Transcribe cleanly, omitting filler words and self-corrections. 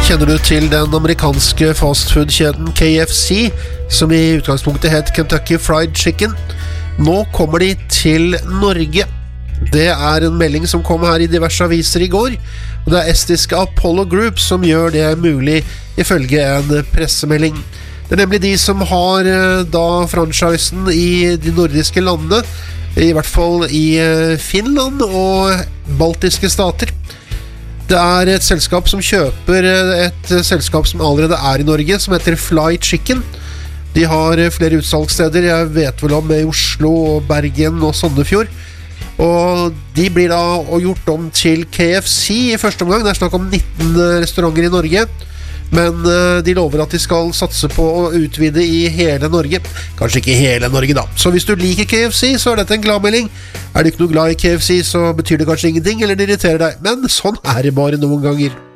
kjenner du til den amerikanske fastfood-kjeden KFC, som i utgangspunktet het Kentucky Fried Chicken. Nå kommer de til Norge. Det er en melding som kom her i diverse aviser i går, og det er estiske Apollo Group som gjør det mulig ifølge en pressemelding. Det er nemlig de som har da franchisen i de nordiske landene, i hvert fall i Finland og baltiske stater. Det er et selskap som kjøper et selskap som allerede er i Norge, som heter Fly Chicken. De har flere utsalgssteder, jeg vet vel om i Oslo, Bergen og Sandefjord. Og de blir da gjort om til KFC i første omgang. Det er snakk om 19 restauranter i Norge. Men de lover at de skal satse på å utvide i hele Norge. Kanskje ikke hele Norge da. Så hvis du liker KFC, så er dette en gladmelding. Er du ikke noe glad i KFC, så betyr det kanskje ingenting, eller det irriterer deg. Men sånn er det bare noen ganger.